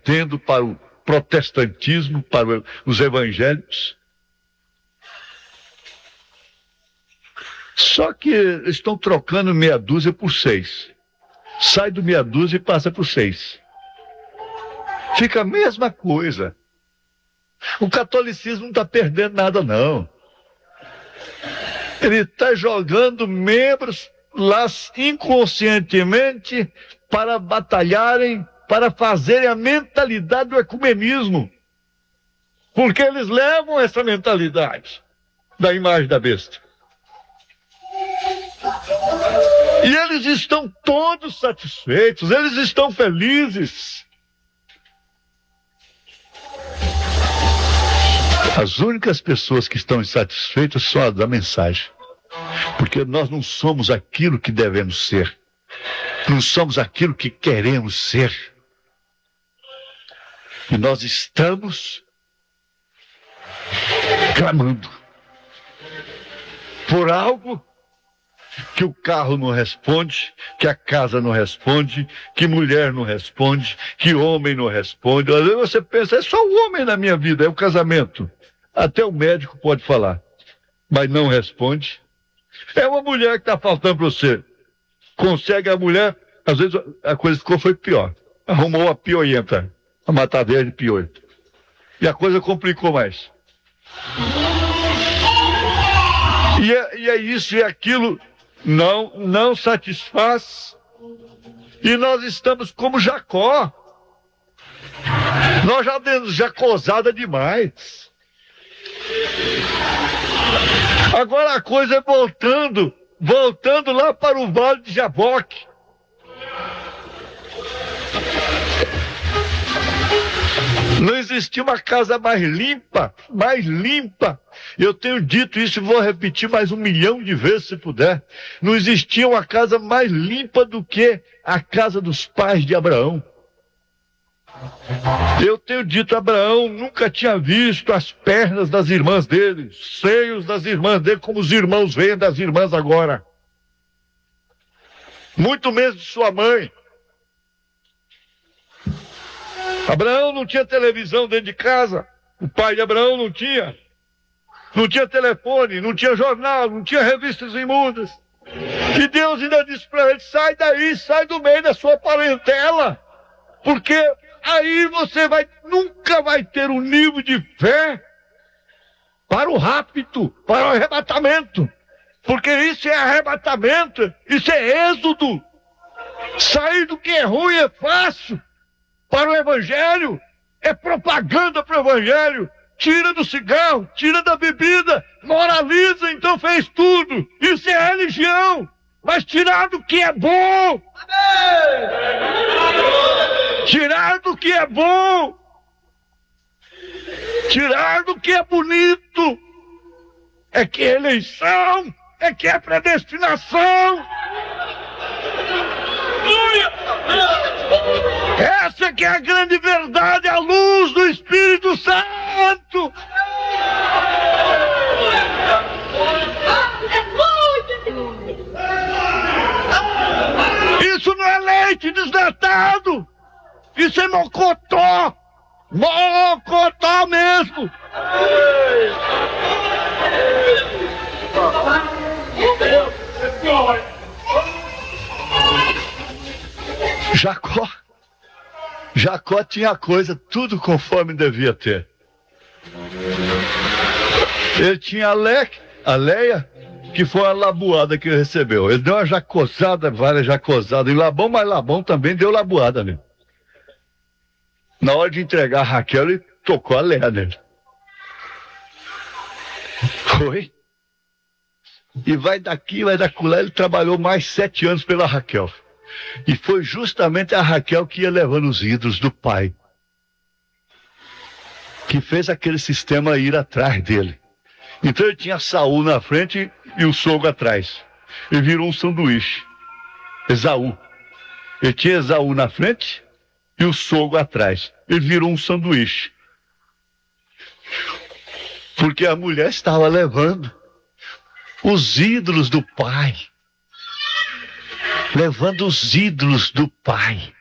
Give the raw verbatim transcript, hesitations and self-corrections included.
convertendo para o protestantismo, para os evangélicos. Só que estão trocando meia dúzia por seis. Sai do meia dúzia e passa por seis. Fica a mesma coisa. O catolicismo não está perdendo nada, não. Ele está jogando membros lá inconscientemente para batalharem, para fazerem a mentalidade do ecumenismo. Porque eles levam essa mentalidade da imagem da besta. E eles estão todos satisfeitos, eles estão felizes. As únicas pessoas que estão insatisfeitas são as da mensagem. Porque nós não somos aquilo que devemos ser. Não somos aquilo que queremos ser. E nós estamos clamando por algo que o carro não responde, que a casa não responde, que mulher não responde, que homem não responde. Às vezes você pensa, é só o homem na minha vida, é o casamento. Até o médico pode falar, mas não responde. É uma mulher que está faltando para você. Consegue a mulher, às vezes a coisa ficou foi pior. Arrumou uma pioenta, a matadeira de piolho. E a coisa complicou mais. E é, e é isso e aquilo, não, não satisfaz. E nós estamos como Jacó. Nós já demos jacosada demais. Agora a coisa é voltando, voltando lá para o Vale de Jaboque. Não existia uma casa mais limpa, mais limpa. Eu tenho dito isso e vou repetir mais um milhão de vezes se puder. Não existia uma casa mais limpa do que a casa dos pais de Abraão. Eu tenho dito, Abraão nunca tinha visto as pernas das irmãs dele, os seios das irmãs dele, como os irmãos veem das irmãs agora. Muito menos de sua mãe. Abraão não tinha televisão dentro de casa, o pai de Abraão não tinha. Não tinha telefone, não tinha jornal, não tinha revistas imundas. E Deus ainda disse para ele, sai daí, sai do meio da sua parentela, porque aí você vai, nunca vai ter um nível de fé para o rapto, para o arrebatamento. Porque isso é arrebatamento, isso é êxodo. Sair do que é ruim é fácil. Para o evangelho, é propaganda para o evangelho. Tira do cigarro, tira da bebida, moraliza, então fez tudo. Isso é religião. Mas tirar do que é bom. Tirar do que é bom. Tirar do que é bonito. É que é eleição. É que é predestinação. Essa que é a grande verdade, a luz do Espírito Santo. Isso não é leite desnatado. Isso é mocotó. Mocotó mesmo. Jacó, Jacó tinha a coisa tudo conforme devia ter. Ele tinha a, Le, a Leia, que foi a labuada que ele recebeu. Ele deu uma jacosada, várias jacosadas em Labão, mas Labão também deu labuada nele. Na hora de entregar a Raquel, ele tocou a Leia nele. Foi. E vai daqui, vai daquela, ele trabalhou mais sete anos pela Raquel. E foi justamente a Raquel que ia levando os ídolos do pai, que fez aquele sistema ir atrás dele. Então ele tinha Saul na frente e o sogro atrás. Ele virou um sanduíche. Esaú. Ele tinha Esaú na frente e o sogro atrás. Ele virou um sanduíche. Porque a mulher estava levando os ídolos do pai. Levando os ídolos do pai.